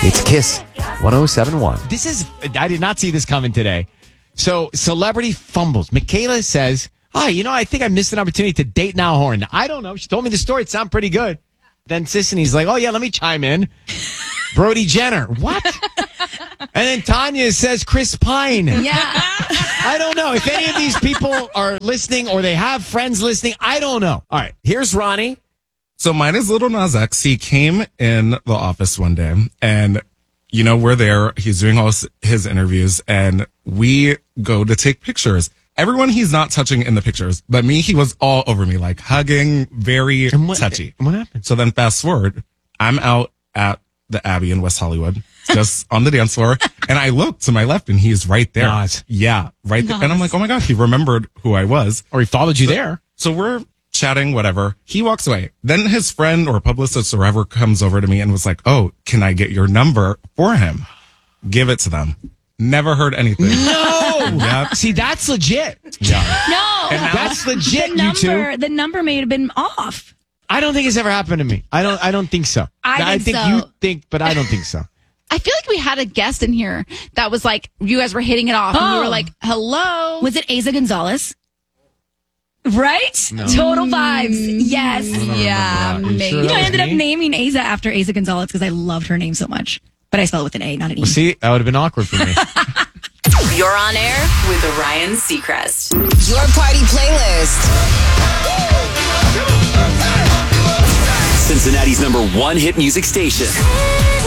It's Kiss 1071. I did not see this coming today. So, celebrity fumbles. Michaela says, I think I missed an opportunity to date Niall Horan. I don't know. She told me the story. It sounded pretty good. Then Sisney's like, let me chime in. Brody Jenner. What? And then Tanya says Chris Pine. Yeah. I don't know. If any of these people are listening or they have friends listening, I don't know. All right. Here's Ronnie. So mine is Little Nas X. He came in the office one day and, we're there. He's doing all his interviews and we go to take pictures. Everyone he's not touching in the pictures, but me, he was all over me, like hugging, very touchy. What happened? So then fast forward, I'm out at the Abbey in West Hollywood, just on the dance floor. And I look to my left and he's right there. Nas. Yeah, right there. And I'm like, oh my God, he remembered who I was. Or he followed you there. So we're chatting, whatever. He walks away. Then his friend or publicist or whoever comes over to me and was like, oh, can I get your number for him? Give it to them. Never heard anything. No. Yep. See, that's legit. Yeah. No. And now- That's legit, you two. The number may have been off. I don't think it's ever happened to me. I don't think so. I think so. You think, but I don't think so. I feel like we had a guest in here that was like, you guys were hitting it off. And you were like, hello. Was it Asa Gonzalez? Right? No. Total vibes. Yes. Yeah, Are you maybe. sure You know, that I was ended up me? naming Asa after Asa Gonzalez because I loved her name so much. But I spell it with an A, not an E. Well, see, that would have been awkward for me. You're on air with Ryan Seacrest. Your party playlist. Cincinnati's #1 hit music station.